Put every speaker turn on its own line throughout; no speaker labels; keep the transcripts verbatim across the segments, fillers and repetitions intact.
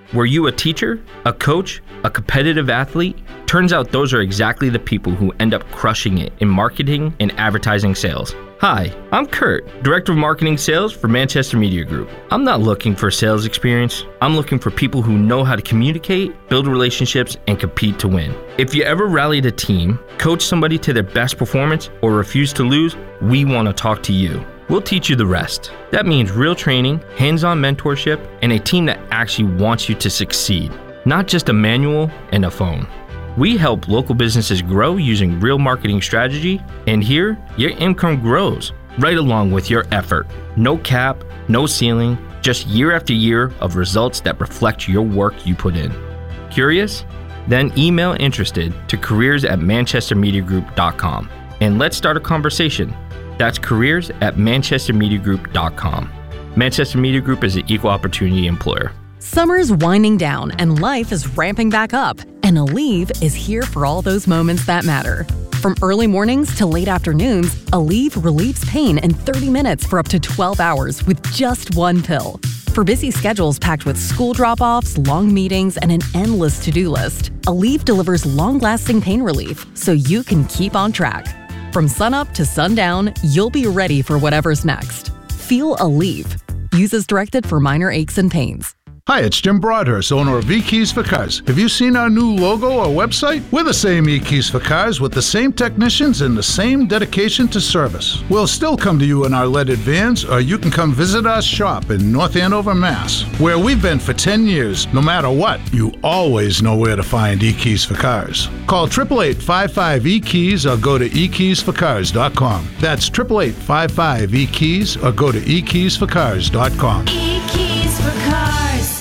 Were you a teacher, a coach, a competitive athlete? Turns out those are exactly the people who end up crushing it in marketing and advertising sales. Hi, I'm Kurt, Director of Marketing Sales for Manchester Media Group. I'm not looking for sales experience. I'm looking for people who know how to communicate, build relationships, and compete to win. If you ever rallied a team, coached somebody to their best performance, or refused to lose, we want to talk to you. We'll teach you the rest. That means real training, hands-on mentorship, and a team that actually wants you to succeed, not just a manual and a phone. We help local businesses grow using real marketing strategy, and here, your income grows right along with your effort. No cap, no ceiling, just year after year of results that reflect your work you put in. Curious? Then email interested to careers at manchester media group dot com and let's start a conversation. That's careers at manchester media group dot com. Manchester Media Group is an equal opportunity employer.
Summer's winding down and life is ramping back up, and Aleve is here for all those moments that matter. From early mornings to late afternoons, Aleve relieves pain in thirty minutes for up to twelve hours with just one pill. For busy schedules packed with school drop-offs, long meetings, and an endless to-do list, Aleve delivers long-lasting pain relief so you can keep on track. From sunup to sundown, you'll be ready for whatever's next. Feel Aleve. Use as directed for minor aches and pains.
Hi, it's Jim Broadhurst, owner of eKeys for Cars. Have you seen our new logo or website? We're the same eKeys for Cars with the same technicians and the same dedication to service. We'll still come to you in our leaded vans, or you can come visit our shop in North Andover, Mass, where we've been for ten years. No matter what, you always know where to find eKeys for Cars. Call eight eight eight, five five, E keys or go to e keys for cars dot com. That's eight eight eight, five five, E keys or go to e keys for cars dot com.
eKeys for Cars.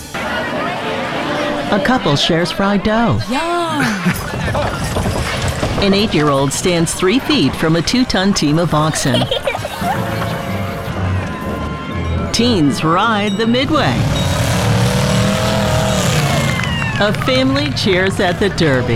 A couple shares fried dough.
Yum!
An eight-year-old stands three feet from a two-ton team of oxen. Teens ride the Midway. A family cheers at the Derby.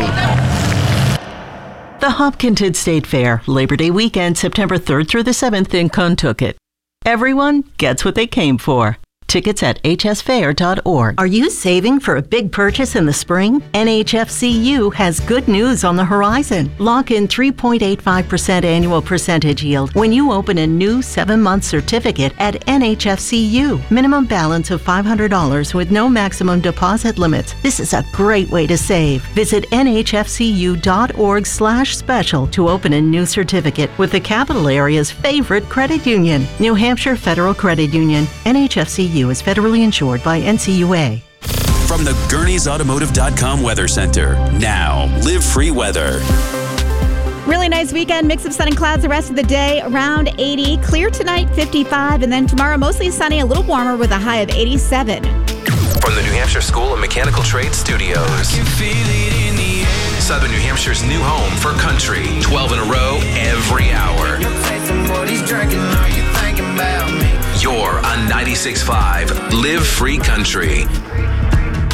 The Hopkinton State Fair, Labor Day weekend, September third through the seventh in Kentucky. Everyone gets what they came for. Tickets at h s fair dot org.
Are you saving for a big purchase in the spring? N H F C U has good news on the horizon. Lock in three point eight five percent annual percentage yield when you open a new seven-month certificate at N H F C U. Minimum balance of five hundred dollars with no maximum deposit limits. This is a great way to save. Visit n h f c u dot org slash special to open a new certificate with the capital area's favorite credit union, New Hampshire Federal Credit Union. N H F C U is federally insured by N C U A.
From the Gurney's Automotive dot com Weather Center. Now, Live Free Weather.
Really nice weekend. Mix of sun and clouds the rest of the day. Around eighty. Clear tonight, fifty-five. And then tomorrow, mostly sunny, a little warmer with a high of eighty-seven.
From the New Hampshire School of Mechanical Trade Studios. Southern New Hampshire's new home for country. twelve in a row, every hour. You're on ninety-six point five Live Free Country.